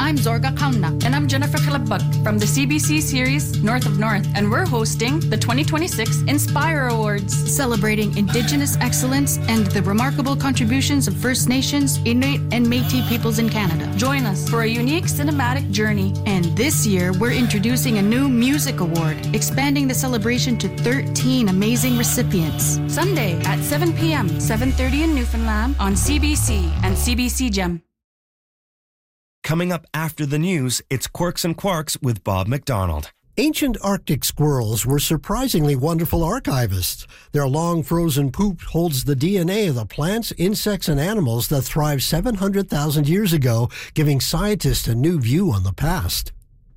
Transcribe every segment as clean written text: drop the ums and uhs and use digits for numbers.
I'm Zorga Kauna. And I'm Jennifer Kalabag from the CBC series North of North. And we're hosting the 2026 Inspire Awards, celebrating Indigenous excellence and the remarkable contributions of First Nations, Inuit, and Métis peoples in Canada. Join us for a unique cinematic journey. And this year, we're introducing a new music award, expanding the celebration to 13 amazing recipients. Sunday at 7 p.m., 7:30 in Newfoundland on CBC and CBC Gem. Coming up after the news, it's Quirks and Quarks with Bob McDonald. Ancient Arctic squirrels were surprisingly wonderful archivists. Their long frozen poop holds the DNA of the plants, insects, and animals that thrived 700,000 years ago, giving scientists a new view on the past.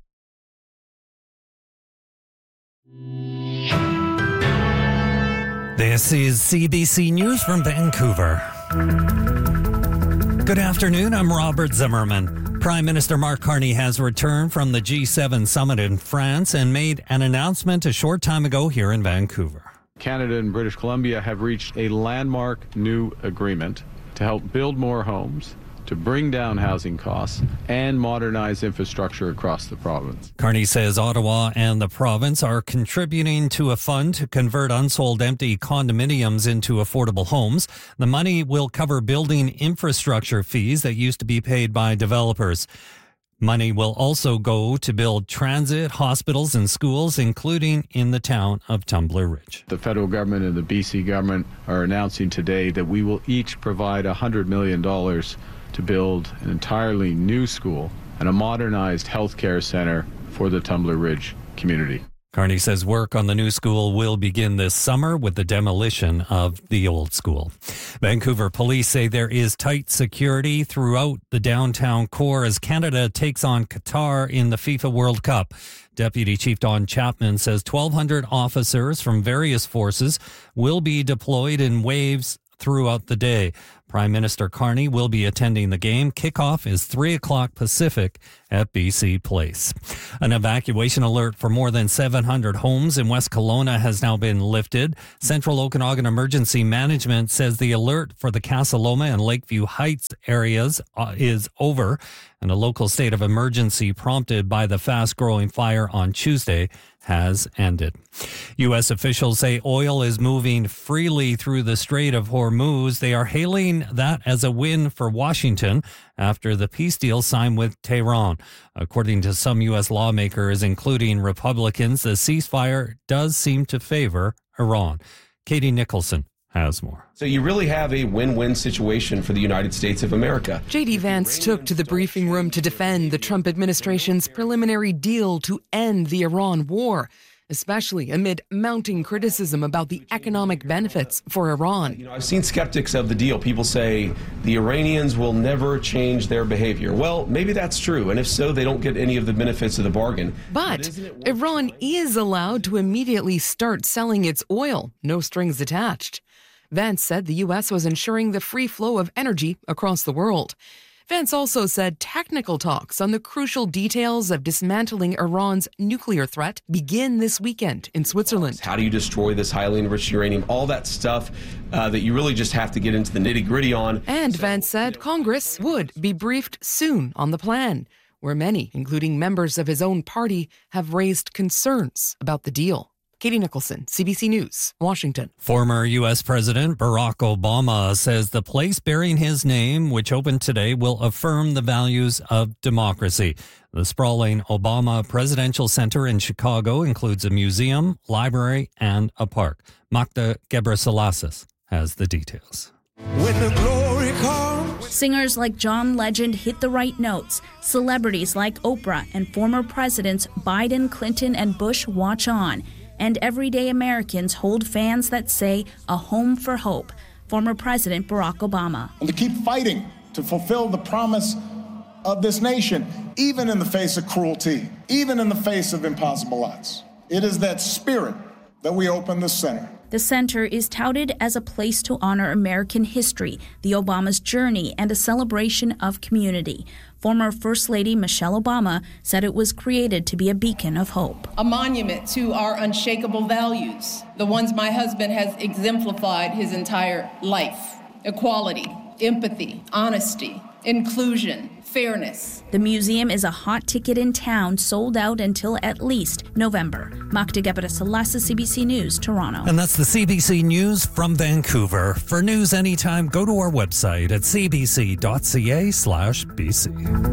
This is CBC News from Vancouver. Good afternoon, I'm Robert Zimmerman. Prime Minister Mark Carney has returned from the G7 summit in France and made an announcement a short time ago here in Vancouver. Canada and British Columbia have reached a landmark new agreement to help build more homes, to bring down housing costs, and modernize infrastructure across the province. Carney says Ottawa and the province are contributing to a fund to convert unsold empty condominiums into affordable homes. The money will cover building infrastructure fees that used to be paid by developers. Money will also go to build transit, hospitals, and schools, including in the town of Tumbler Ridge. The federal government and the BC government are announcing today that we will each provide $100 million to build an entirely new school and a modernized healthcare center for the Tumbler Ridge community. Carney says work on the new school will begin this summer with the demolition of the old school. Vancouver police say there is tight security throughout the downtown core as Canada takes on Qatar in the FIFA World Cup. Deputy Chief Don Chapman says 1,200 officers from various forces will be deployed in waves throughout the day. Prime Minister Carney will be attending the game. Kickoff is 3 o'clock Pacific at BC Place. An evacuation alert for more than 700 homes in West Kelowna has now been lifted. Central Okanagan Emergency Management says the alert for the Casa Loma and Lakeview Heights areas is over, and a local state of emergency prompted by the fast-growing fire on Tuesday has ended. U.S. officials say oil is moving freely through the Strait of Hormuz. They are hailing that as a win for Washington after the peace deal signed with Tehran. According to some U.S. lawmakers, including Republicans, the ceasefire does seem to favor Iran. Katie Nicholson has more. So you really have a win-win situation for the United States of America. J.D. Vance took to the briefing room to defend the Trump administration's preliminary deal to end the Iran war, especially amid mounting criticism about the economic benefits for Iran. I've seen skeptics of the deal. People say the Iranians will never change their behavior. Well, maybe that's true, and if so, they don't get any of the benefits of the bargain. But Iran is allowed to immediately start selling its oil, no strings attached. Vance said the U.S. was ensuring the free flow of energy across the world. Vance also said technical talks on the crucial details of dismantling Iran's nuclear threat begin this weekend in Switzerland. How do you destroy this highly enriched uranium? All that stuff that you really just have to get into the nitty-gritty on. And Vance said Congress would be briefed soon on the plan, where many, including members of his own party, have raised concerns about the deal. Katie Nicholson, CBC News, Washington. Former U.S. President Barack Obama says the place bearing his name, which opened today, will affirm the values of democracy. The sprawling Obama Presidential Center in Chicago includes a museum, library, and a park. Magda Ghebreselassie has the details. When the glory comes. Singers like John Legend hit the right notes. Celebrities like Oprah and former presidents Biden, Clinton, and Bush watch on. And everyday Americans hold fans that say a home for hope. Former President Barack Obama. And to keep fighting to fulfill the promise of this nation, even in the face of cruelty, even in the face of impossible odds. It is that spirit that we open the center. The center is touted as a place to honor American history, the Obama's journey, and a celebration of community. Former First Lady Michelle Obama said it was created to be a beacon of hope. A monument to our unshakable values, the ones my husband has exemplified his entire life. Equality, empathy, honesty, inclusion, fairness. The museum is a hot ticket in town, sold out until at least November. Magda Gebara-Salasa, CBC News, Toronto. And that's the CBC News from Vancouver. For news anytime, go to our website at cbc.ca/BC.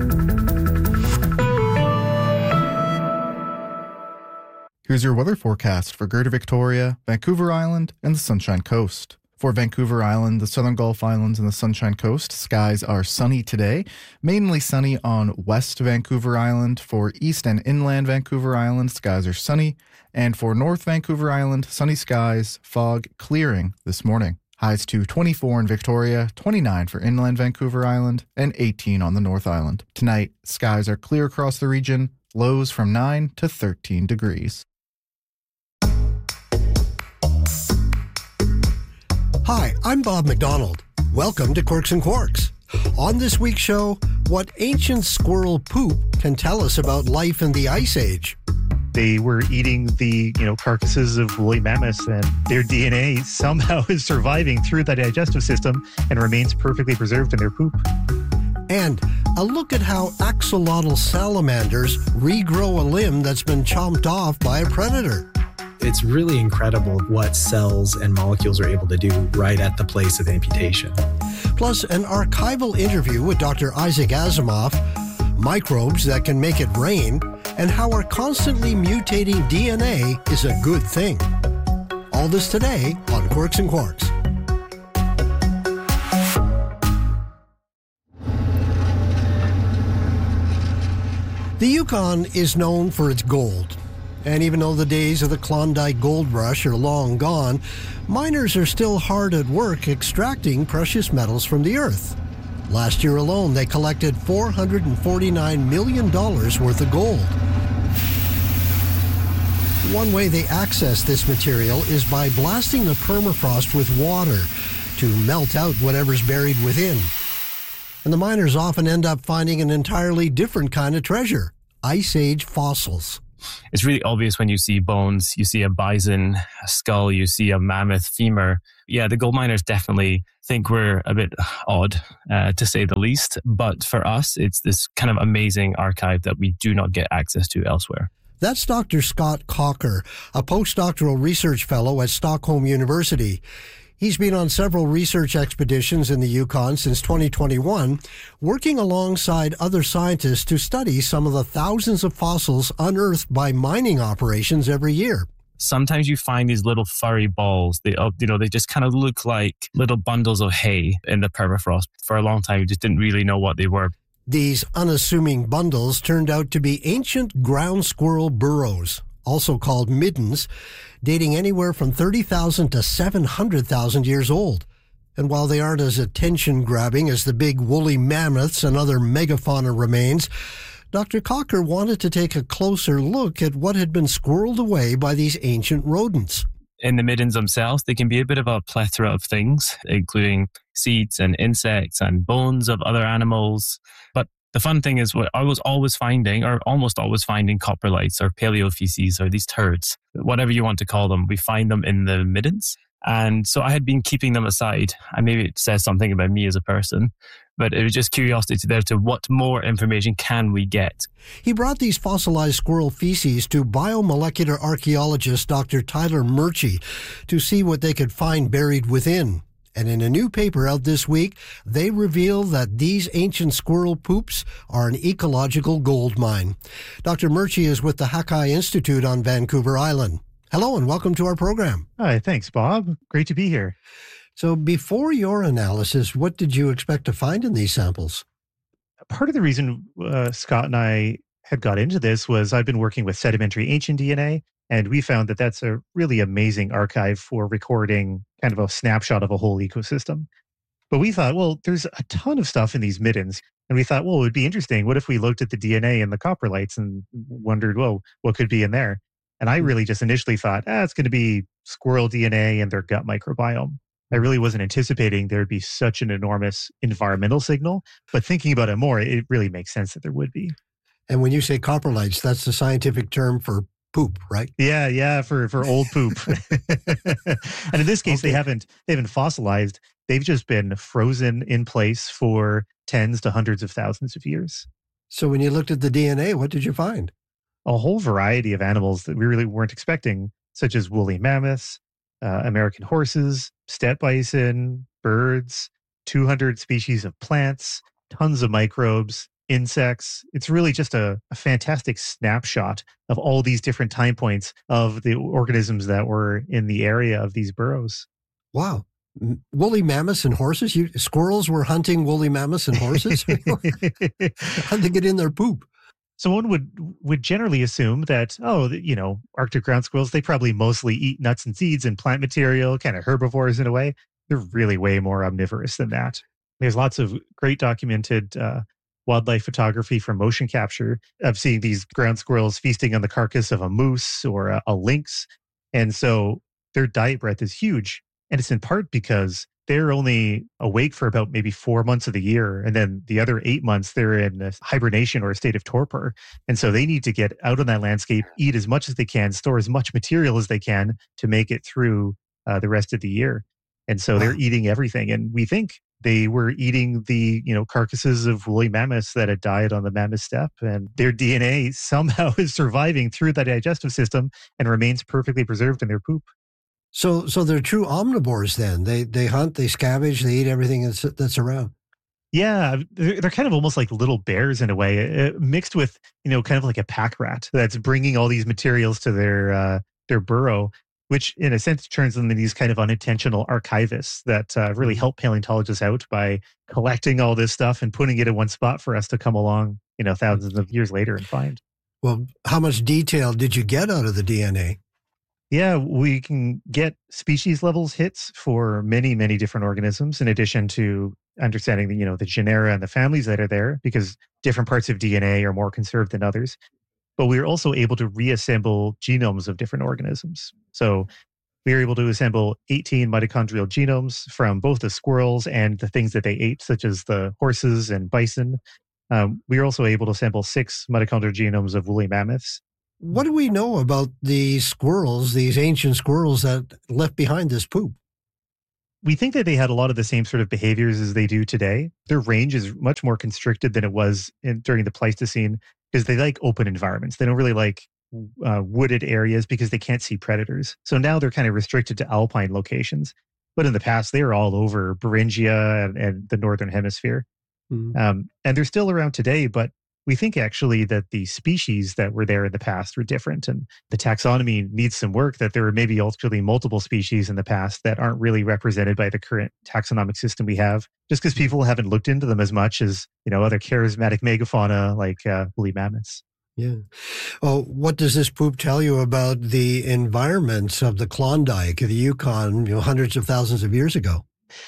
Here's your weather forecast for Greater Victoria, Vancouver Island, and the Sunshine Coast. For Vancouver Island, the Southern Gulf Islands, and the Sunshine Coast, skies are sunny today, mainly sunny on West Vancouver Island. For East and Inland Vancouver Island, skies are sunny. And for North Vancouver Island, sunny skies, fog clearing this morning. Highs to 24 in Victoria, 29 for Inland Vancouver Island, and 18 on the North Island. Tonight, skies are clear across the region, lows from 9 to 13 degrees. Hi, I'm Bob McDonald. Welcome to Quirks and Quarks. On this week's show, what ancient squirrel poop can tell us about life in the Ice Age. They were eating the, carcasses of woolly mammoths, and their DNA somehow is surviving through the digestive system and remains perfectly preserved in their poop. And a look at how axolotl salamanders regrow a limb that's been chomped off by a predator. It's really incredible what cells and molecules are able to do right at the place of amputation. Plus, an archival interview with Dr. Isaac Asimov, microbes that can make it rain, and how our constantly mutating DNA is a good thing. All this today on Quirks and Quarks. The Yukon is known for its gold. And even though the days of the Klondike Gold Rush are long gone, miners are still hard at work extracting precious metals from the earth. Last year alone, they collected $449 million worth of gold. One way they access this material is by blasting the permafrost with water to melt out whatever's buried within. And the miners often end up finding an entirely different kind of treasure, Ice Age fossils. It's really obvious when you see bones, you see a bison a skull, you see a mammoth femur. Yeah, the gold miners definitely think we're a bit odd, to say the least. But for us, it's this kind of amazing archive that we do not get access to elsewhere. That's Dr. Scott Cocker, a postdoctoral research fellow at Stockholm University. He's been on several research expeditions in the Yukon since 2021, working alongside other scientists to study some of the thousands of fossils unearthed by mining operations every year. Sometimes you find these little furry balls. They just kind of look like little bundles of hay in the permafrost. For a long time, you just didn't really know what they were. These unassuming bundles turned out to be ancient ground squirrel burrows, also called middens, dating anywhere from 30,000 to 700,000 years old. And while they aren't as attention-grabbing as the big woolly mammoths and other megafauna remains, Dr. Cocker wanted to take a closer look at what had been squirreled away by these ancient rodents. In the middens themselves, they can be a bit of a plethora of things, including seeds and insects and bones of other animals. But the fun thing is what I was always finding, or almost always finding, coprolites or paleofeces or these turds, whatever you want to call them. We find them in the middens. And so I had been keeping them aside. And maybe it says something about me as a person, but it was just curiosity there to what more information can we get. He brought these fossilized squirrel feces to biomolecular archaeologist Dr. Tyler Murchie to see what they could find buried within. And in a new paper out this week, they reveal that these ancient squirrel poops are an ecological gold mine. Dr. Murchie is with the Hakai Institute on Vancouver Island. Hello and welcome to our program. Hi, thanks, Bob. Great to be here. So before your analysis, what did you expect to find in these samples? Part of the reason Scott and I had got into this was I've been working with sedimentary ancient DNA, and we found that that's a really amazing archive for recording kind of a snapshot of a whole ecosystem. But we thought, well, there's a ton of stuff in these middens. And we thought, well, it would be interesting. What if we looked at the DNA in the coprolites and wondered, well, what could be in there? And I really just initially thought, it's going to be squirrel DNA and their gut microbiome. I really wasn't anticipating there'd be such an enormous environmental signal. But thinking about it more, it really makes sense that there would be. And when you say coprolites, that's the scientific term for poop, right? Yeah, for old poop. And in this case, they haven't fossilized. They've just been frozen in place for tens to hundreds of thousands of years. So when you looked at the DNA, what did you find? A whole variety of animals that we really weren't expecting, such as woolly mammoths, American horses, steppe bison, birds, 200 species of plants, tons of microbes, insects. It's really just a fantastic snapshot of all these different time points of the organisms that were in the area of these burrows. Wow. Woolly mammoths and horses? Squirrels were hunting woolly mammoths and horses? How'd they get in their poop? So one would generally assume that, Arctic ground squirrels, they probably mostly eat nuts and seeds and plant material, kind of herbivores in a way. They're really way more omnivorous than that. There's lots of great documented wildlife photography from motion capture of seeing these ground squirrels feasting on the carcass of a moose or a lynx. And so their diet breadth is huge. And it's in part because they're only awake for about maybe 4 months of the year. And then the other 8 months, they're in a hibernation or a state of torpor. And so they need to get out on that landscape, eat as much as they can, store as much material as they can to make it through the rest of the year. And so they're eating everything. And we think they were eating the, carcasses of woolly mammoths that had died on the mammoth steppe. And their DNA somehow is surviving through the digestive system and remains perfectly preserved in their poop. So they're true omnivores then. They hunt, they scavenge, they eat everything that's around. Yeah, they're kind of almost like little bears in a way, mixed with, kind of like a pack rat that's bringing all these materials to their burrow, which in a sense turns them into these kind of unintentional archivists that really help paleontologists out by collecting all this stuff and putting it in one spot for us to come along, thousands of years later and find. Well, how much detail did you get out of the DNA? Yeah, we can get species levels hits for many, many different organisms, in addition to understanding the genera and the families that are there, because different parts of DNA are more conserved than others. But we are also able to reassemble genomes of different organisms. So we are able to assemble 18 mitochondrial genomes from both the squirrels and the things that they ate, such as the horses and bison. We are also able to assemble 6 mitochondrial genomes of woolly mammoths. What do we know about these squirrels, these ancient squirrels that left behind this poop? We think that they had a lot of the same sort of behaviors as they do today. Their range is much more constricted than it was during the Pleistocene, because they like open environments. They don't really like wooded areas because they can't see predators. So now they're kind of restricted to alpine locations. But in the past, they were all over Beringia and the Northern Hemisphere. Mm-hmm. And they're still around today, but we think actually that the species that were there in the past were different, and the taxonomy needs some work, that there were maybe ultimately multiple species in the past that aren't really represented by the current taxonomic system we have, just because people haven't looked into them as much as, other charismatic megafauna like woolly mammoths. Yeah. Oh, what does this poop tell you about the environments of the Klondike, the Yukon, hundreds of thousands of years ago?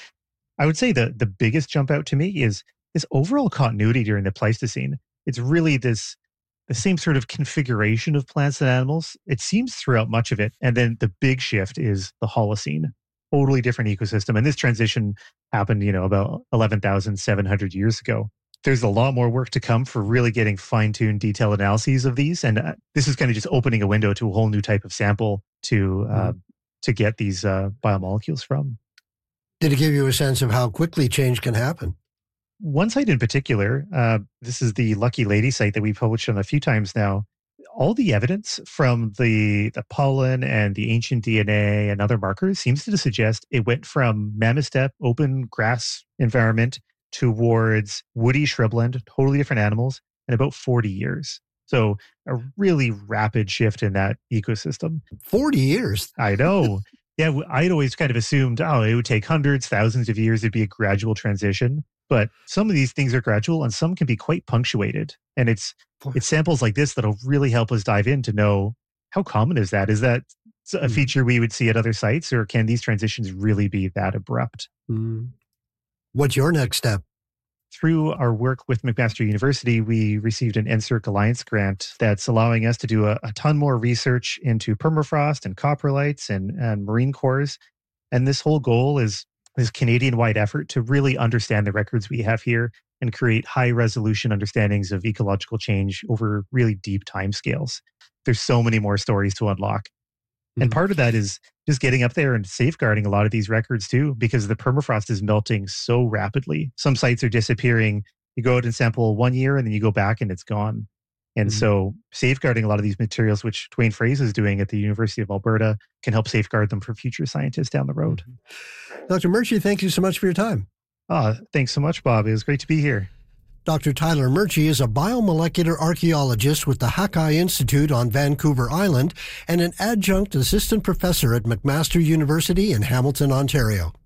I would say the biggest jump out to me is this overall continuity during the Pleistocene. It's really the same sort of configuration of plants and animals. It seems throughout much of it. And then the big shift is the Holocene, totally different ecosystem. And this transition happened, about 11,700 years ago. There's a lot more work to come for really getting fine-tuned detailed analyses of these. And this is kind of just opening a window to a whole new type of sample to get these biomolecules from. Did it give you a sense of how quickly change can happen? One site in particular, this is the Lucky Lady site that we published on a few times now. All the evidence from the pollen and the ancient DNA and other markers seems to suggest it went from mammoth steppe, open grass environment, towards woody shrubland, totally different animals, in about 40 years. So a really rapid shift in that ecosystem. 40 years? I know. Yeah, I'd always kind of assumed, it would take hundreds, thousands of years. It'd be a gradual transition. But some of these things are gradual and some can be quite punctuated. And it's samples like this that'll really help us dive in to know, how common is that? Is that a feature we would see at other sites, or can these transitions really be that abrupt? What's your next step? Through our work with McMaster University, we received an NSERC Alliance grant that's allowing us to do a ton more research into permafrost and coprolites and marine cores. And this whole goal is this Canadian-wide effort to really understand the records we have here and create high-resolution understandings of ecological change over really deep timescales. There's so many more stories to unlock. And part of that is just getting up there and safeguarding a lot of these records too, because the permafrost is melting so rapidly. Some sites are disappearing. You go out and sample 1 year and then you go back and it's gone. And so safeguarding a lot of these materials, which Dwayne Fraze is doing at the University of Alberta, can help safeguard them for future scientists down the road. Dr. Murchie, thank you so much for your time. Thanks so much, Bob. It was great to be here. Dr. Tyler Murchie is a biomolecular archaeologist with the Hakai Institute on Vancouver Island and an adjunct assistant professor at McMaster University in Hamilton, Ontario.